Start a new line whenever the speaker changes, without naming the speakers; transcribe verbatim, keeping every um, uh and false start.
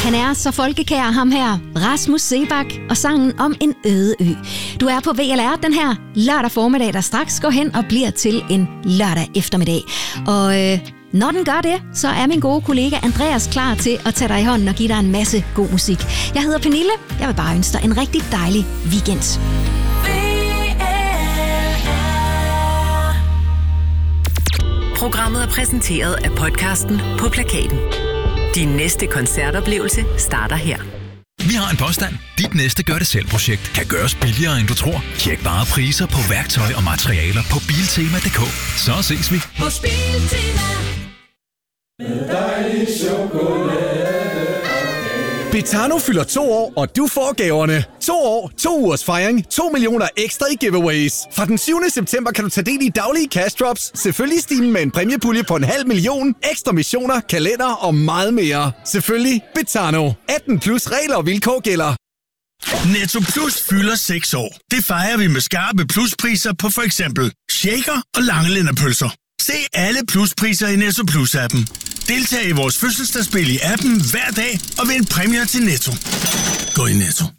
Han er så folkekær, ham her, Rasmus Seebach, og sangen om en øde ø. Du er på V L R den her lørdag formiddag, der straks går hen og bliver til en lørdag eftermiddag. Og øh, når den gør det, så er min gode kollega Andreas klar til at tage dig i hånden og give dig en masse god musik. Jeg hedder Pernille. Jeg vil bare ønske dig en rigtig dejlig weekend.
Programmet er præsenteret af podcasten På Plakaten. Din næste koncertoplevelse starter her.
Vi har en påstand. Dit næste gør-det-selv-projekt kan gøres billigere, end du tror. Tjek bare priser på værktøj og materialer på biltema punktum d k. Så ses vi
hos Biltema. Med dejlig chokolade.
Betano fylder to år, og du får gaverne. To år, to ugers fejring, to millioner ekstra i giveaways. Fra den syvende september kan du tage del i daglige cash drops, selvfølgelig stimen med en præmiepulje på en halv million, ekstra missioner, kalender og meget mere. Selvfølgelig Betano. atten plus regler og vilkår gælder.
Netto Plus fylder seks år. Det fejrer vi med skarpe pluspriser på for eksempel shaker og langelændepølser. Se alle pluspriser i Netto Plus-appen. Deltag i vores fødselsdagsspil i appen hver dag og vind præmier til Netto. Gå i Netto.